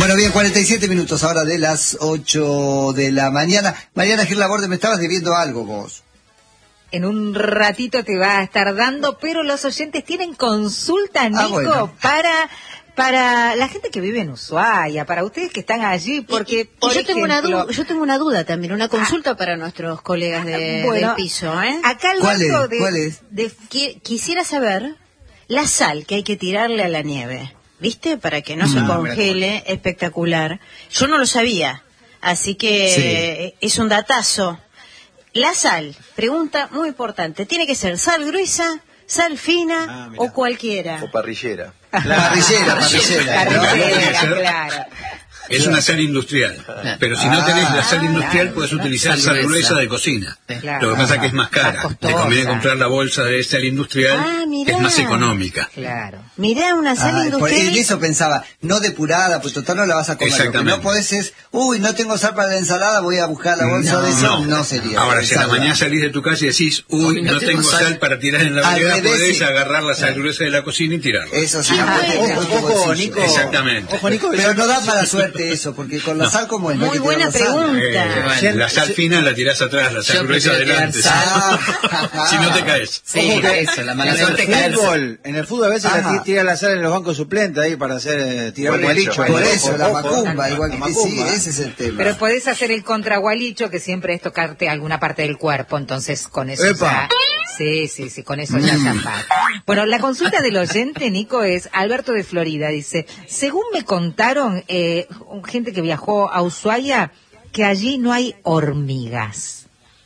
Bueno, bien, 47 minutos ahora de las 8 de la mañana. Mariana Gil Laborde, me estabas debiendo algo vos. En un ratito te va a estar dando, pero los oyentes tienen consulta, Nico, bueno. para la gente que vive en Ushuaia, para ustedes que están allí, porque por yo ejemplo, tengo una duda también, una consulta para nuestros colegas del piso, ¿eh? Acá ¿Cuál es? Quisiera saber la sal que hay que tirarle a la nieve, ¿viste? Para que no se congele, espectacular. Yo no lo sabía, así que es un datazo. La sal, pregunta muy importante, ¿tiene que ser sal gruesa, sal fina o cualquiera? O parrillera. Parrillera, claro. Es una sal industrial, pero si no tenés la sal industrial puedes utilizar sal gruesa de cocina. Claro. Lo que pasa es que es más cara. Te conviene comprar la bolsa de sal industrial, que es más económica. Claro. Mirá, una sal industrial. En eso pensaba, no depurada, pues total no la vas a comer. Lo que no podés es, no tengo sal para la ensalada, voy a buscar la bolsa de eso. No sería. Ahora, si a la mañana salís de tu casa y decís, no tengo sal para tirar en la vereda, podés agarrar la sal gruesa de la cocina y tirarla. Eso sí. Ojo, Nico. Exactamente. Ojo, Nico. Pero no da para suerte eso, porque con la sal como es. Muy buena pregunta. La sal fina la tirás atrás, la sal gruesa adelante. Si no te caes. Sí, eso, la mala suerte en el fútbol a veces la tira la sal en los bancos suplentes ahí para hacer tirar gualicho. Por eso, la macumba, igual que sí, ese es el tema. Pero podés hacer el contragualicho, que siempre es tocarte alguna parte del cuerpo, entonces con eso ¡Epa! Sí, con eso ya zafás. Bueno, la consulta del oyente, Nico, es Alberto de Florida, dice, según me contaron, gente que viajó a Ushuaia, que allí no hay hormigas.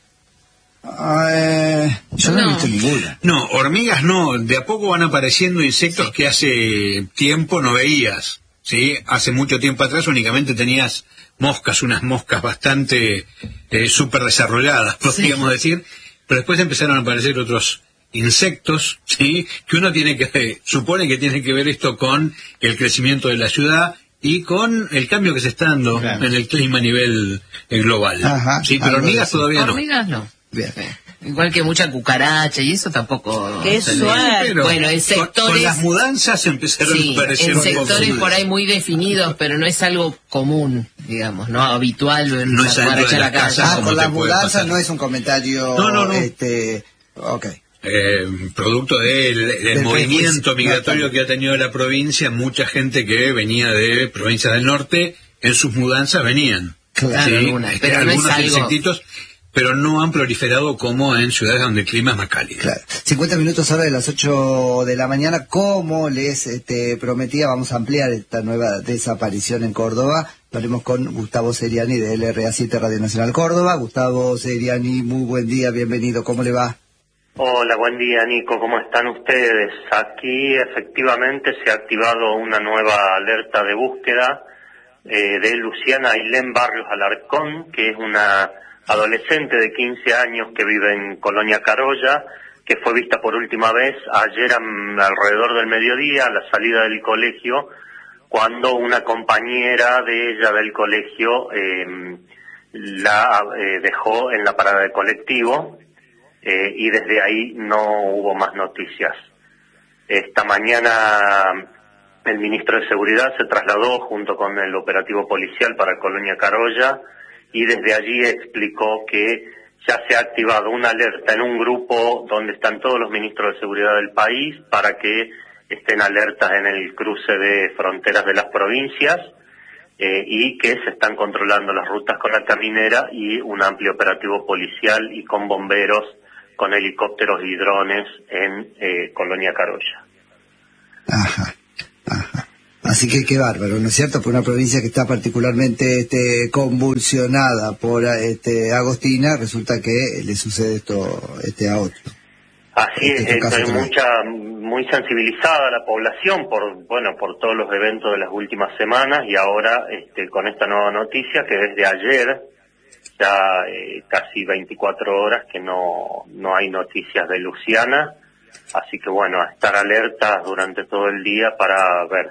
Yo no he visto ninguna. No, hormigas no, de a poco van apareciendo insectos que hace tiempo no veías, ¿sí? Hace mucho tiempo atrás únicamente tenías moscas, unas moscas bastante súper desarrolladas, podríamos decir, pero después empezaron a aparecer otros insectos, ¿sí? Que uno supone que tiene que ver esto con el crecimiento de la ciudad y con el cambio que se está dando en el clima a nivel global. Sí, pero hormigas todavía no. Hormigas no. Bien. Igual que mucha cucaracha y eso tampoco. Qué suerte. Pero bueno, en sectores. Con las mudanzas empezaron a aparecer en un poco. sectores por ahí muy definidos, pero no es algo común, digamos, no habitual. No es algo de la casa. Con las mudanzas no es un comentario. No. Okay. Producto del movimiento migratorio que ha tenido la provincia, mucha gente que venía de provincias del norte, en sus mudanzas venían. Claro, ¿sí? pero no algunos es algo... insectitos, pero no han proliferado como en ciudades donde el clima es más cálido. Claro. 50 minutos ahora de las 8 de la mañana, como les prometía, vamos a ampliar esta nueva desaparición en Córdoba. Hablaremos con Gustavo Seriani de LRA7 Radio Nacional Córdoba. Gustavo Seriani, muy buen día, bienvenido, ¿cómo le va? Hola, buen día, Nico, ¿cómo están ustedes? Aquí efectivamente se ha activado una nueva alerta de búsqueda de Luciana Ailén Barrios Alarcón, que es una adolescente de 15 años que vive en Colonia Carolla, que fue vista por última vez ayer alrededor del mediodía, a la salida del colegio, cuando una compañera de ella del colegio la dejó en la parada de colectivo, y desde ahí no hubo más noticias. Esta mañana el ministro de Seguridad se trasladó junto con el operativo policial para Colonia Carolla y desde allí explicó que ya se ha activado una alerta en un grupo donde están todos los ministros de Seguridad del país para que estén alertas en el cruce de fronteras de las provincias, y que se están controlando las rutas con la caminera y un amplio operativo policial y con bomberos, con helicópteros y drones en Colonia Carolla. Ajá. Así que qué bárbaro, ¿no es cierto? Por una provincia que está particularmente convulsionada por Agostina, resulta que le sucede esto a otro. Así es, hay muy sensibilizada la población por todos los eventos de las últimas semanas y ahora con esta nueva noticia que desde ayer ya casi 24 horas que no hay noticias de Luciana, así que bueno, a estar alertas durante todo el día para ver.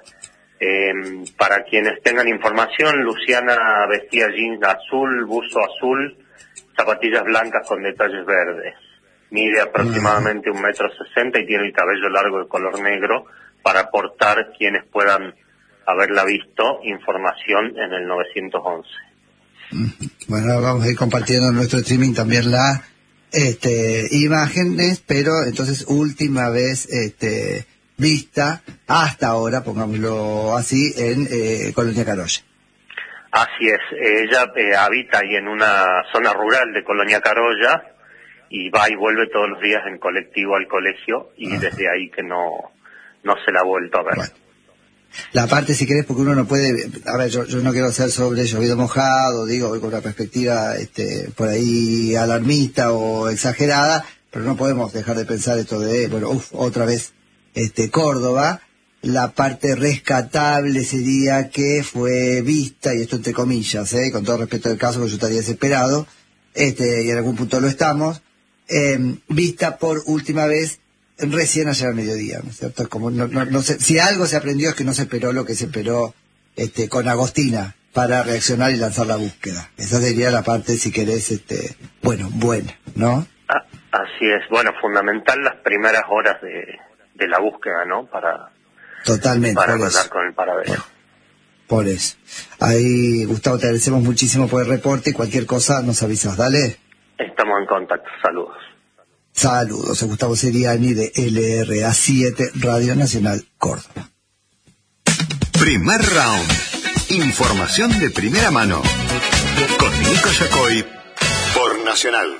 Para quienes tengan información, Luciana vestía jeans azul, buzo azul, zapatillas blancas con detalles verdes. Mide aproximadamente 1,60 m y tiene el cabello largo de color negro para aportar quienes puedan haberla visto, información en el 911. Bueno, vamos a ir compartiendo en nuestro streaming también las imágenes, pero entonces última vez vista hasta ahora, pongámoslo así, en Colonia Carolla. Así es, ella habita ahí en una zona rural de Colonia Carolla y va y vuelve todos los días en colectivo al colegio y desde ahí que no se la ha vuelto a ver. Bueno. La parte, si querés, porque uno no puede, a ver, yo no quiero ser sobre llovido mojado, digo, con una perspectiva por ahí alarmista o exagerada, pero no podemos dejar de pensar esto de, bueno, otra vez Córdoba. La parte rescatable sería que fue vista, y esto entre comillas, con todo respeto del caso, porque yo estaría desesperado, y en algún punto lo estamos, vista por última vez recién ayer al mediodía, ¿no es cierto? Como no sé, si algo se aprendió es que no se esperó lo que se esperó con Agostina para reaccionar y lanzar la búsqueda. Esa sería la parte, si querés, buena, ¿no? Así es, bueno, fundamental las primeras horas de la búsqueda, ¿no? Totalmente. Para hablar con el paradero. Bueno, por eso. Ahí, Gustavo, te agradecemos muchísimo por el reporte y cualquier cosa nos avisas, dale. Estamos en contacto, saludos. Saludos a Gustavo Seriani de LRA7, Radio Nacional Córdoba. Primer round. Información de primera mano. Con Nico Yacoy por Nacional.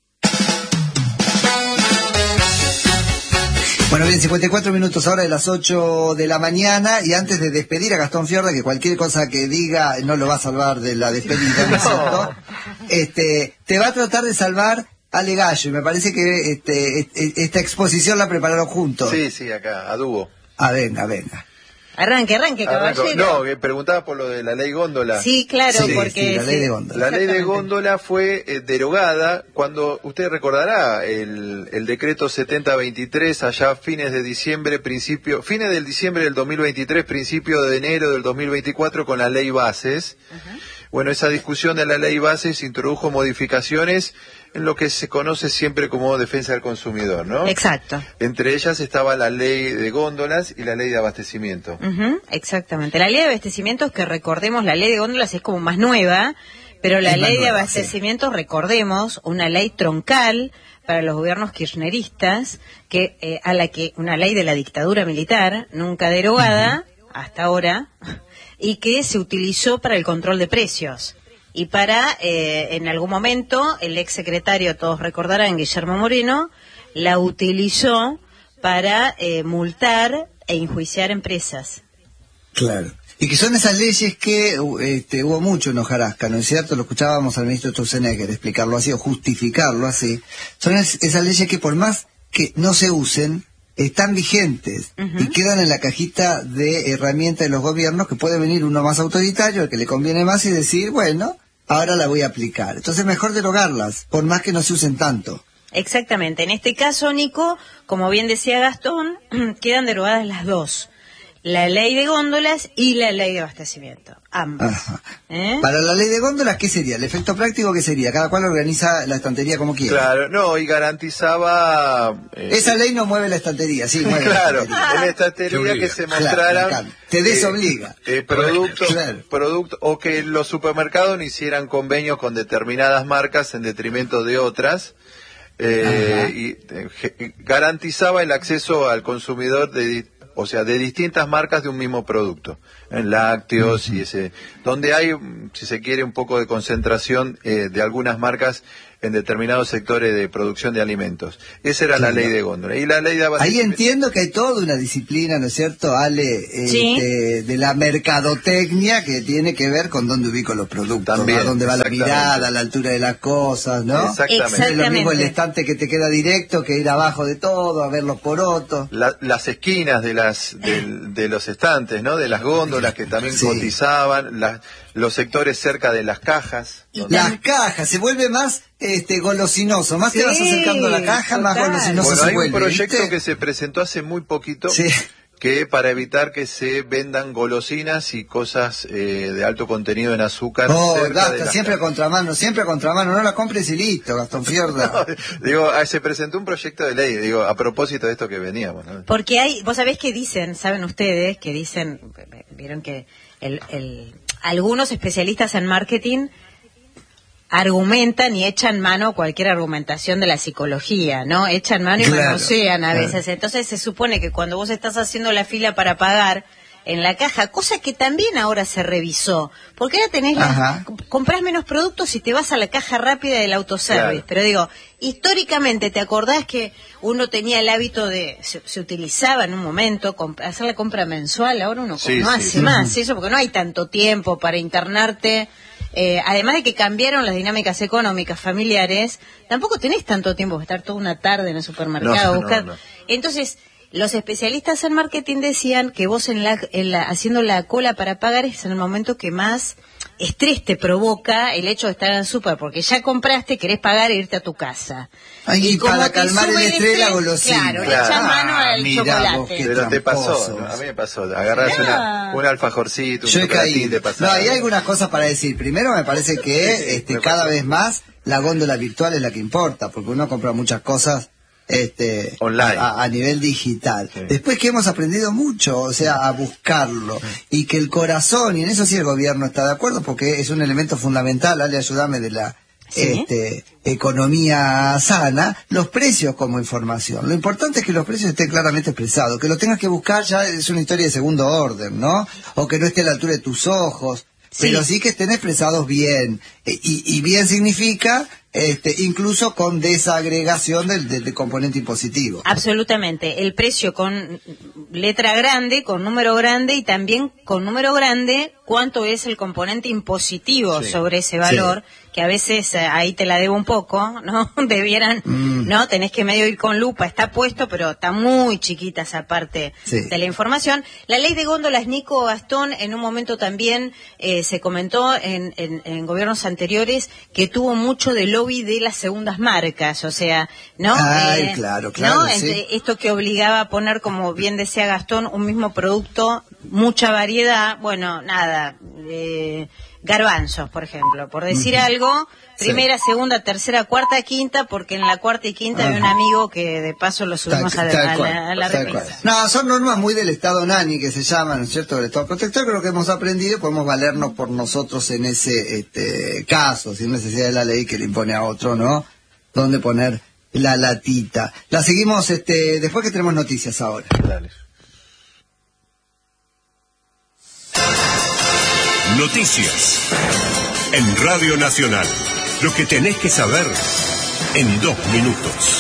Bueno, bien, 54 minutos ahora de las 8 de la mañana, y antes de despedir a Gastón Fiorda, que cualquier cosa que diga no lo va a salvar de la despedida, ¿no es cierto? Te va a tratar de salvar Ale Gallo, y me parece que esta exposición la prepararon juntos. Sí, acá, a dúo. Venga. Arranque, caballero. No, que preguntaba por lo de la ley góndola. Sí, claro, sí, porque... Sí, la ley de góndola. La ley de góndola fue derogada cuando, usted recordará, el decreto 7023, allá fines del diciembre del 2023, principio de enero del 2024, con la ley bases. Uh-huh. Bueno, esa discusión de la ley bases introdujo modificaciones en lo que se conoce siempre como defensa del consumidor, ¿no? Exacto. Entre ellas estaba la ley de góndolas y la ley de abastecimiento. Uh-huh, exactamente. La ley de abastecimientos, que recordemos, la ley de góndolas es como más nueva, pero la ley de abastecimientos, sí, recordemos, una ley troncal para los gobiernos kirchneristas, que una ley de la dictadura militar, nunca derogada, uh-huh, hasta ahora, y que se utilizó para el control de precios. Y para, en algún momento, el ex secretario, todos recordarán, Guillermo Moreno, la utilizó para multar e enjuiciar empresas. Claro. Y que son esas leyes que hubo mucho en Hojarasca, ¿no es cierto? Lo escuchábamos al ministro Sturzenegger explicarlo así o justificarlo así. Son esas leyes que por más que no se usen, están vigentes, uh-huh, y quedan en la cajita de herramientas de los gobiernos, que puede venir uno más autoritario, el que le conviene más, y decir, bueno, ahora la voy a aplicar. Entonces mejor derogarlas, por más que no se usen tanto. Exactamente. En este caso, Nico, como bien decía Gastón, quedan derogadas las dos. La ley de góndolas y la ley de abastecimiento. Ambas. Para la ley de góndolas, ¿qué sería? ¿El efecto práctico qué sería? Cada cual organiza la estantería como quiere. Claro, no, y garantizaba... Esa ley no mueve la estantería, sí, mueve claro, la estantería. En la estantería que se mostraran... Claro, te desobliga. Productos, o que los supermercados no hicieran convenios con determinadas marcas en detrimento de otras. Y garantizaba el acceso al consumidor de distintas marcas de un mismo producto, en lácteos, uh-huh, y donde hay, si se quiere, un poco de concentración de algunas marcas en determinados sectores de producción de alimentos. Esa era, claro, la ley de góndola. Y la ley de abastecimiento... Ahí entiendo que hay toda una disciplina, ¿no es cierto, Ale? Sí. De la mercadotecnia, que tiene que ver con dónde ubico los productos, también, a dónde va la mirada, la altura de las cosas, ¿no? Exactamente. Es lo mismo el estante que te queda directo que ir abajo de todo, a ver los porotos. Las esquinas de los estantes, ¿no? De las góndolas que también, sí, cotizaban, los sectores cerca de las cajas. Las cajas, se vuelve más golosinoso, más, sí, te vas acercando a la caja, total, más golosinoso se vuelve. Hay un proyecto, ¿viste? Que se presentó hace muy poquito, sí, que para evitar que se vendan golosinas y cosas de alto contenido en azúcar. Gasta, siempre a contramano, no la compres y listo, Gastón Fiorda. No, se presentó un proyecto de ley, a propósito de esto que veníamos, ¿no? Porque vos sabés que saben ustedes, vieron que algunos especialistas en marketing argumentan y echan mano a cualquier argumentación de la psicología, ¿no? Echan mano y manosean a veces. Entonces se supone que cuando vos estás haciendo la fila para pagar en la caja, cosa que también ahora se revisó, porque ahora comprás menos productos y te vas a la caja rápida del autoservice. Pero digo, históricamente, ¿te acordás que uno tenía el hábito se utilizaba en un momento hacer la compra mensual? Ahora uno no hace más eso, porque no hay tanto tiempo para internarte. Además de que cambiaron las dinámicas económicas familiares, tampoco tenés tanto tiempo para estar toda una tarde en el supermercado buscar. Entonces, los especialistas en marketing decían que vos haciendo la cola para pagar es en el momento que más estrés te provoca el hecho de estar en el súper, porque ya compraste, querés pagar e irte a tu casa. Y para calmar el estrés, la golosina. Claro, le echás mano al chocolate. Pero te pasó, ¿no? A mí me pasó. Agarrás un alfajorcito, un chocolatín, te pasó. No, hay algunas cosas para decir. Primero, me parece que cada vez más la góndola virtual es la que importa, porque uno compra muchas cosas online a nivel digital. Después que hemos aprendido mucho, a buscarlo, y que el corazón, y en eso sí el gobierno está de acuerdo, porque es un elemento fundamental, Ale, ayúdame, de la economía sana, los precios como información. Lo importante es que los precios estén claramente expresados, que los tengas que buscar ya es una historia de segundo orden, ¿no? O que no esté a la altura de tus ojos, pero sí que estén expresados bien, y bien significa incluso con desagregación del componente impositivo. Absolutamente. El precio con letra grande, con número grande, y también con número grande cuánto es el componente impositivo sobre ese valor, que a veces ahí te la debo un poco, ¿no? Debieran, ¿no? Tenés que medio ir con lupa, está puesto, pero está muy chiquita esa parte de la información. La ley de góndolas, Nico, Gastón, en un momento también se comentó en gobiernos anteriores que tuvo mucho de lobby de las segundas marcas, ¿no? Claro, ¿no? Esto que obligaba a poner, como bien decía Gastón, un mismo producto, mucha variedad, garbanzos, por ejemplo, por decir algo, primera, segunda, tercera, cuarta, quinta, porque en la cuarta y quinta hay un amigo que de paso lo subimos a la repisa. No, son normas muy del Estado Nani que se llaman, ¿no es cierto?, del Estado Protector, creo que hemos aprendido, podemos valernos por nosotros en ese caso, sin necesidad de la ley que le impone a otro, ¿no?, dónde poner la latita. La seguimos después que tenemos noticias ahora. Dale. Noticias en Radio Nacional. Lo que tenés que saber en 2 minutos.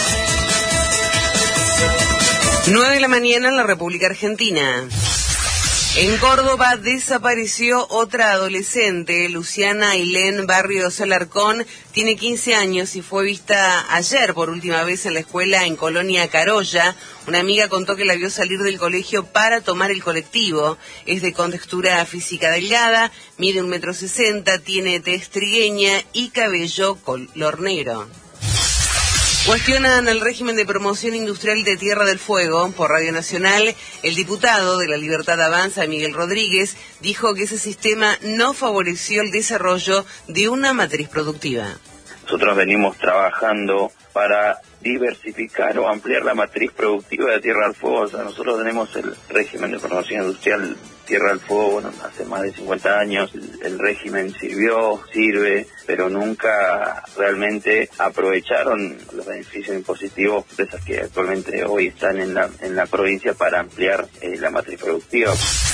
9 de la mañana en la República Argentina. En Córdoba desapareció otra adolescente, Luciana Ailén Barrios Alarcón, tiene 15 años y fue vista ayer por última vez en la escuela en Colonia Carolla. Una amiga contó que la vio salir del colegio para tomar el colectivo. Es de contextura física delgada, mide 1,60 m, tiene tez trigueña y cabello color negro. Cuestionan el régimen de promoción industrial de Tierra del Fuego. Por Radio Nacional, el diputado de La Libertad Avanza, Miguel Rodríguez, dijo que ese sistema no favoreció el desarrollo de una matriz productiva. Nosotros venimos trabajando para diversificar o ampliar la matriz productiva de Tierra del Fuego. Nosotros tenemos el régimen de promoción industrial Tierra del Fuego, hace más de 50 años. El régimen sirve, pero nunca realmente aprovecharon los beneficios impositivos de esas que actualmente hoy están en la provincia para ampliar la matriz productiva.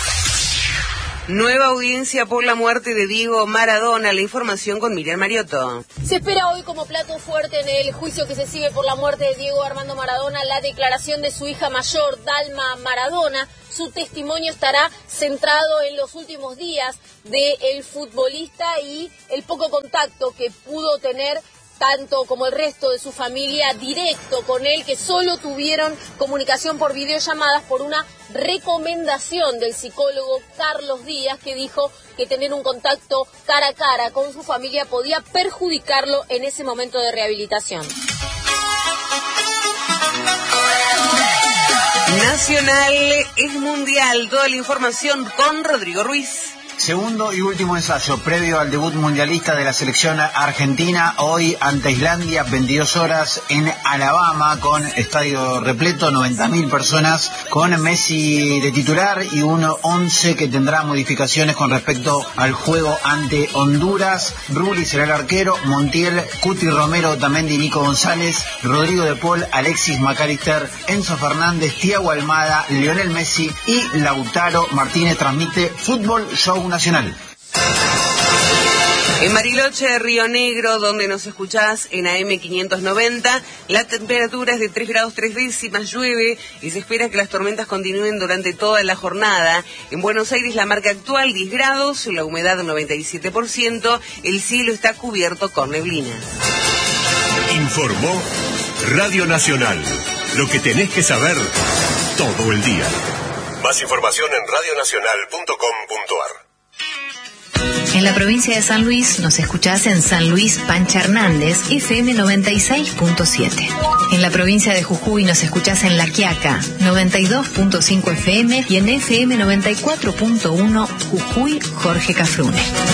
Nueva audiencia por la muerte de Diego Maradona. La información con Miriam Mariotto. Se espera hoy como plato fuerte en el juicio que se sigue por la muerte de Diego Armando Maradona la declaración de su hija mayor, Dalma Maradona. Su testimonio estará centrado en los últimos días del futbolista y el poco contacto que pudo tener tanto como el resto de su familia directo con él, que solo tuvieron comunicación por videollamadas por una recomendación del psicólogo Carlos Díaz, que dijo que tener un contacto cara a cara con su familia podía perjudicarlo en ese momento de rehabilitación. Nacional es mundial. Toda la información con Rodrigo Ruiz. Segundo y último ensayo previo al debut mundialista de la selección argentina, hoy ante Islandia, 22 horas en Alabama, con estadio repleto, 90.000 personas, con Messi de titular y un 11 que tendrá modificaciones con respecto al juego ante Honduras. Rulli será el arquero, Montiel, Cuti Romero, Otamendi, Nico González, Rodrigo de Paul, Alexis McAllister, Enzo Fernández, Thiago Almada, Lionel Messi y Lautaro Martínez. Transmite Fútbol Show Nacional. En Bariloche, Río Negro, donde nos escuchás en AM 590, la temperatura es de 3 grados 3 décimas, llueve y se espera que las tormentas continúen durante toda la jornada. En Buenos Aires la marca actual 10 grados, la humedad 97%, el cielo está cubierto con neblina. Informó Radio Nacional, lo que tenés que saber todo el día. Más información en radionacional.com.ar. En la provincia de San Luis nos escuchás en San Luis Pancha Hernández, FM 96.7. En la provincia de Jujuy nos escuchás en La Quiaca, 92.5 FM y en FM 94.1 Jujuy Jorge Cafrune.